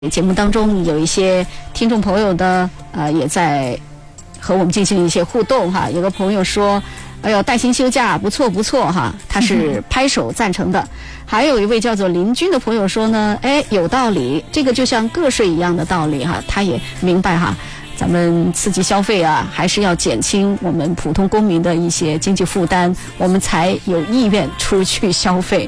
节目当中有一些听众朋友的也在和我们进行一些互动哈。有个朋友说，哎呦，带薪休假不错不错哈，他是拍手赞成的。还有一位叫做林军的朋友说呢，哎，有道理，这个就像个税一样的道理哈，他也明白哈。咱们刺激消费啊，还是要减轻我们普通公民的一些经济负担，我们才有意愿出去消费。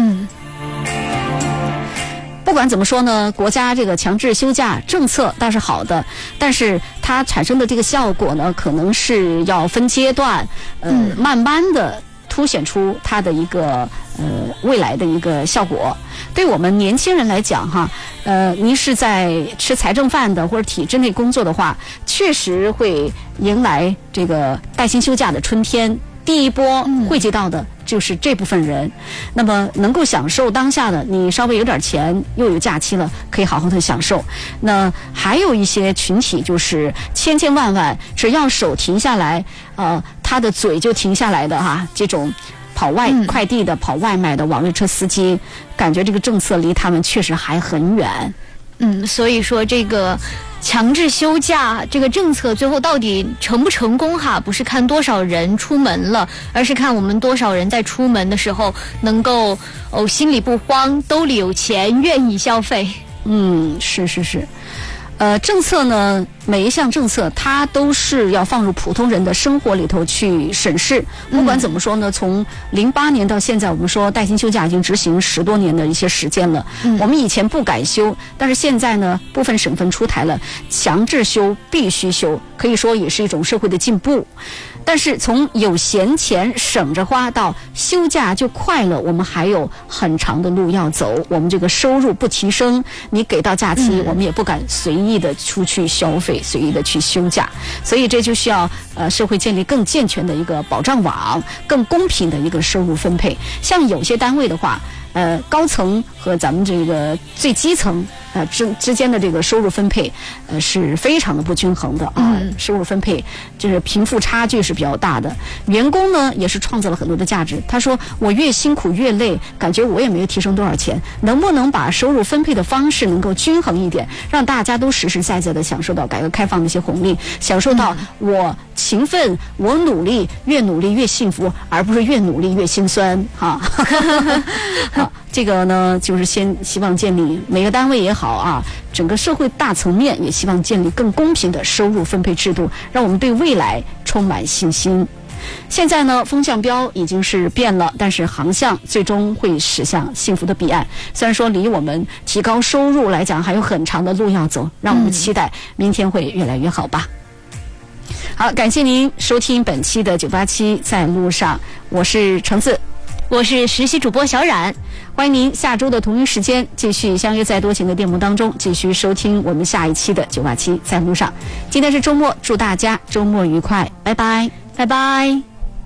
不管怎么说呢，国家这个强制休假政策倒是好的，但是它产生的这个效果呢，可能是要分阶段，慢慢的凸显出它的一个未来的一个效果。对我们年轻人来讲哈，您是在吃财政饭的或者体制内工作的话，确实会迎来这个带薪休假的春天。第一波汇集到的就是这部分人，那么能够享受当下的，你稍微有点钱又有假期了，可以好好的享受。那还有一些群体就是千千万万，只要手停下来，他的嘴就停下来的哈，这种跑快递的、跑外卖的、网约车司机，感觉这个政策离他们确实还很远。 所以说这个强制休假这个政策最后到底成不成功哈，不是看多少人出门了，而是看我们多少人在出门的时候能够心里不慌，兜里有钱，愿意消费。 是。政策呢，每一项政策它都是要放入普通人的生活里头去审视。不管怎么说呢，从08年到现在，我们说带薪休假已经执行10多年的一些时间了。我们以前不敢休，但是现在呢，部分省份出台了强制休、必须休，可以说也是一种社会的进步。但是从有闲钱省着花到休假就快乐，我们还有很长的路要走。我们这个收入不提升，你给到假期，我们也不敢随意的出去消费，随意的去休假。所以这就需要社会建立更健全的一个保障网，更公平的一个收入分配。像有些单位的话，高层和咱们这个最基层之间的这个收入分配是非常的不均衡的啊，收入分配就是贫富差距是比较大的。员工呢也是创造了很多的价值，他说我越辛苦越累，感觉我也没有提升多少钱，能不能把收入分配的方式能够均衡一点，让大家都实实在在的享受到改革开放的一些红利，享受到我勤奋我努力，越努力越幸福，而不是越努力越心酸哈。好，这个呢就是先希望建立每个单位也好啊，整个社会大层面也希望建立更公平的收入分配制度，让我们对未来充满信心。现在呢，风向标已经是变了，但是航向最终会驶向幸福的彼岸。虽然说离我们提高收入来讲还有很长的路要走，让我们期待明天会越来越好吧。好，感谢您收听本期的987在路上，我是橙子， 我是实习主播小冉。 欢迎您下周的同一时间继续相约在多情的电幕当中，继续收听我们下一期的987在路上。今天是周末，祝大家周末愉快，拜拜， 拜拜。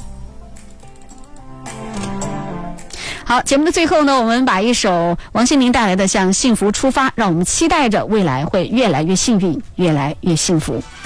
好，节目的最后呢，我们把一首王心凌带来的《向幸福出发》，让我们期待着未来会越来越幸运，越来越幸福。